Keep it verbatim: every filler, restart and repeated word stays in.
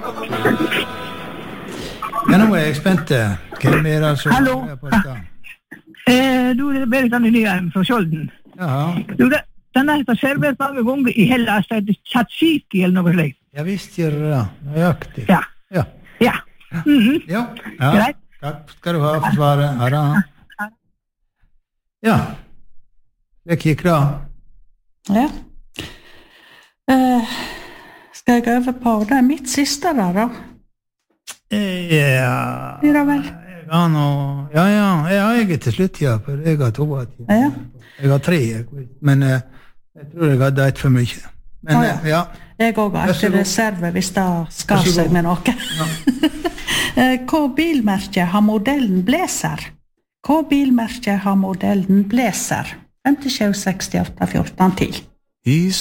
Ja, nå er jeg spent. Hvem er det som Hallo. er på dette? Eh, du, det er Berit-Anne Nyheim fra Skjolden. Ja, Du, det, den har jeg servert mange ganger i Hellas, det heter tzatziki eller noe slikt. jeg visste gjør det da. Nøyaktig. Ja, Ja. ja. Mhm. Ja. Ja. Greit. Takk skal du ha for svaret. Ha det. Ja. Det gikk da. Ja. Eh, skal jeg over på det er mitt siste da, da? Ja. Blir det vel? Ja, nå, ja, ja, ja, jeg er til slutt, ja, for jeg har to av dem. Ja. Jeg har tre, jeg, men eh, jeg tror jeg hadde et for mye. Men Å, ja. eh, ja, Jeg også har Vær så etter god. reserve hvis det skar Vær så seg god. med noe. Eh, Hva bilmerke har modellen Blazer? Hva bilmerke har modellen Blazer? fem sju seks åtte fjorten ti. He's